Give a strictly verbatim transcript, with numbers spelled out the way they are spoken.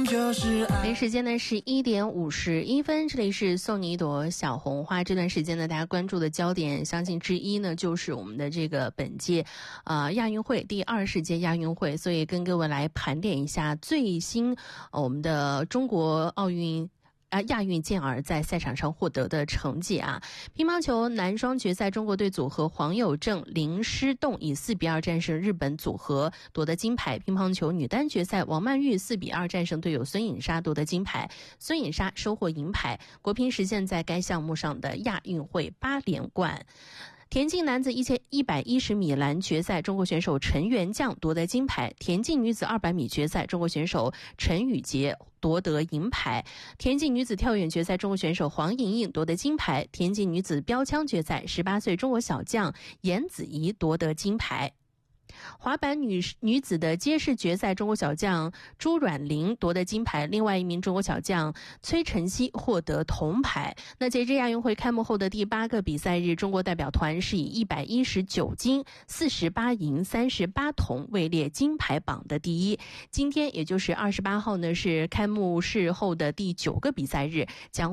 就是爱。 北京时间呢是一点五十一分，这里是送你一朵小红花。这段时间呢，大家关注的焦点，相信之一呢就是我们的这个本届呃亚运会第二十届亚运会，所以跟各位来盘点一下最新、呃、我们的中国奥运。啊，亚运健儿在赛场上获得的成绩啊！乒乓球男双决赛，中国队组合黄有正、林诗栋以四比二战胜日本组合，夺得金牌。乒乓球女单决赛，王曼玉四比二战胜队友孙颖莎，夺得金牌。孙颖莎收获银牌，国乒实现在该项目上的亚运会八连冠。田径男子一千一百一十米栏决赛，中国选手陈元将夺得金牌。田径女子二百米决赛，中国选手陈雨洁夺得银牌。田径女子跳远决赛，中国选手黄莹莹夺得金牌。田径女子标枪决赛，十八岁中国小将严子怡夺得金牌。滑板女女子的街式决赛，中国小将朱阮玲夺得金牌，另外一名中国小将崔晨曦获得铜牌。那截至亚运会开幕后的第八个比赛日，中国代表团是以一百一十九金、四十八银、三十八铜位列金牌榜的第一。今天也就是二十八号呢，是开幕式后的第九个比赛日，将